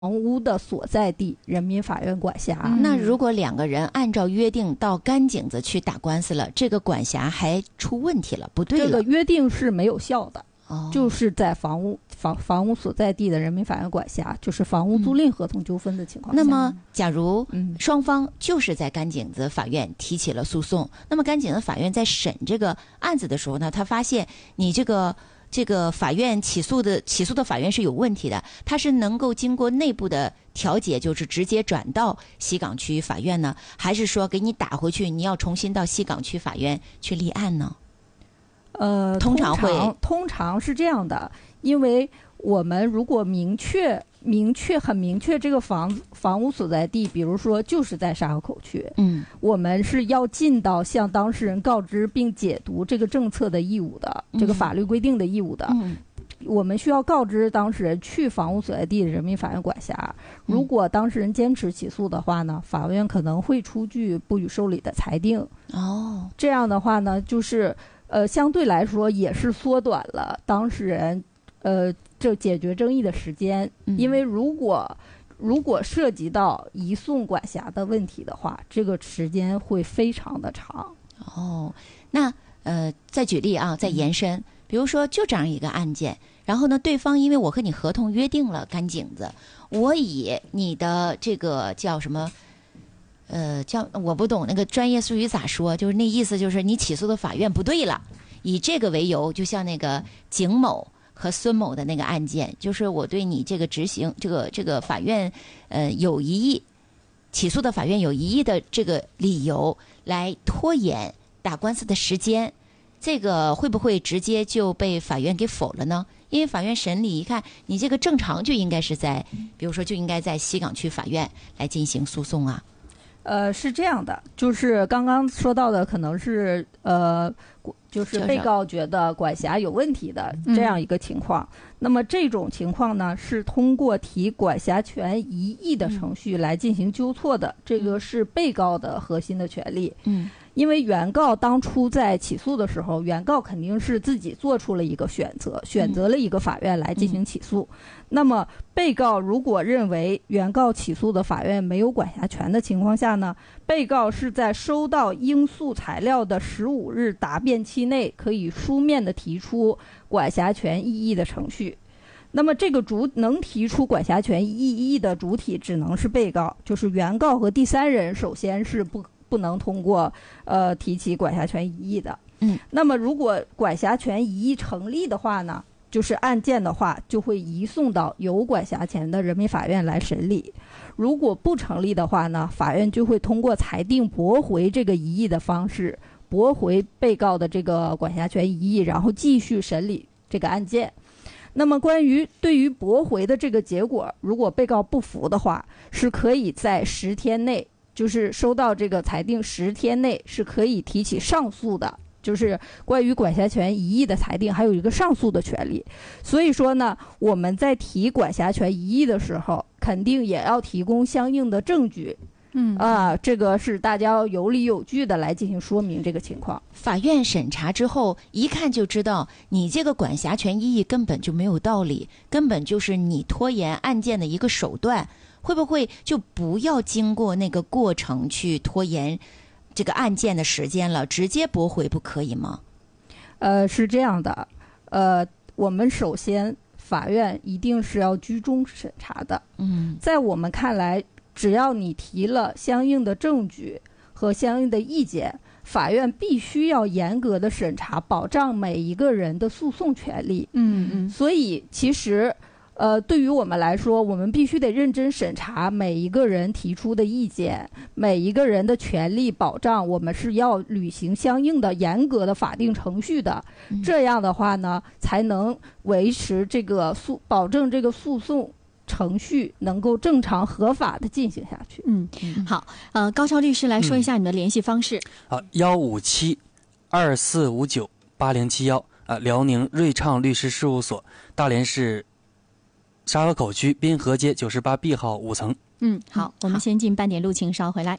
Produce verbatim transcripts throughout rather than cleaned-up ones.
房屋的所在地人民法院管辖。 嗯、那如果两个人按照约定到甘井子去打官司了，这个管辖还出问题了，不对了， 这个约定是没有效的。 哦、 就是在房屋房房屋所在地的人民法院管辖，就是房屋租赁合同纠纷的情况下。 嗯、那么，假如双方就是在甘井子法院提起了诉讼，嗯、那么甘井子法院在审这个案子的时候呢，他发现你这个这个法院起诉的起诉的法院是有问题的，他是能够经过内部的调解，就是直接转到西岗区法院呢，还是说给你打回去，你要重新到西岗区法院去立案呢？ 呃， 通常会通常是这样的，因为我们如果明确明确很明确这个房房屋所在地，比如说就是在沙河口区， 嗯， 我们是要尽到向当事人告知并解读这个政策的义务的， 嗯、 这个法律规定的义务的。 嗯， 我们需要告知当事人去房屋所在地的人民法院管辖。如果当事人坚持起诉的话呢，法院可能会出具不予受理的裁定。 哦， 这样的话呢，就是。呃，相对来说也是缩短了当事人，呃，这解决争议的时间。 嗯、 因为如果如果涉及到移送管辖的问题的话，这个时间会非常的长。 哦，那呃，再举例啊，再延伸，嗯、比如说就这样一个案件，然后呢，对方因为我和你合同约定了甘井子，我以你的这个叫什么？呃，叫我不懂那个专业术语咋说，就是那意思就是你起诉的法院不对了，以这个为由，就像那个景某和孙某的那个案件，就是我对你这个执行这个这个法院呃有异议，起诉的法院有异议的这个理由来拖延打官司的时间，这个会不会直接就被法院给否了呢？因为法院审理一看，你这个正常就应该是在，比如说就应该在西岗区法院来进行诉讼啊。 呃，是这样的，就是刚刚说到的，可能是呃，就是被告觉得管辖有问题的这样一个情况。嗯、那么这种情况呢，是通过提管辖权异议的程序来进行纠错的，嗯、这个是被告的核心的权利。嗯。因为原告当初在起诉的时候，原告肯定是自己做出了一个选择，选择了一个法院来进行起诉。嗯、那么，被告如果认为原告起诉的法院没有管辖权的情况下呢，被告是在收到应诉材料的十五日答辩期内，可以书面的提出管辖权异议的程序。那么，这个主能提出管辖权异议的主体只能是被告，就是原告和第三人，首先是不。不能通过呃提起管辖权异议的。嗯，那么如果管辖权异议成立的话呢，就是案件的话就会移送到有管辖权的人民法院来审理。如果不成立的话呢，法院就会通过裁定驳回这个异议的方式，驳回被告的这个管辖权异议，然后继续审理这个案件。那么关于对于驳回的这个结果，如果被告不服的话，是可以在十天内。就是收到这个裁定十天内是可以提起上诉的，就是关于管辖权异议的裁定还有一个上诉的权利。所以说呢，我们在提管辖权异议的时候，肯定也要提供相应的证据。嗯啊，这个是大家要有理有据的来进行说明这个情况。 法院审查之后，一看就知道你这个管辖权异议根本就没有道理，根本就是你拖延案件的一个手段。会不会就不要经过那个过程去拖延这个案件的时间了，直接驳回不可以吗？ 呃，是这样的，呃，我们首先法院一定是要居中审查的。嗯，在我们看来，只要你提了相应的证据和相应的意见，法院必须要严格的审查，保障每一个人的诉讼权利。嗯嗯，所以其实。呃，对于我们来说，我们必须得认真审查每一个人提出的意见，每一个人的权利保障，我们是要履行相应的严格的法定程序的。嗯、这样的话呢，才能维持这个诉，保证这个诉讼程序能够正常合法的进行下去。 嗯，好，呃，高超律师来说一下你的联系方式。 好、嗯，幺五七二四五九八零七幺啊，辽宁瑞畅律师事务所，大连市。沙河口区滨河街九十八 B 号五层。 嗯，好，我们先进半点路情，稍回来。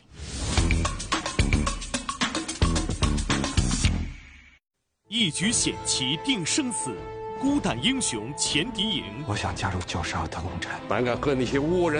一局险棋定生死， 孤胆英雄钱迪营。 我想加入九十二特工队， 胆敢和那些倭人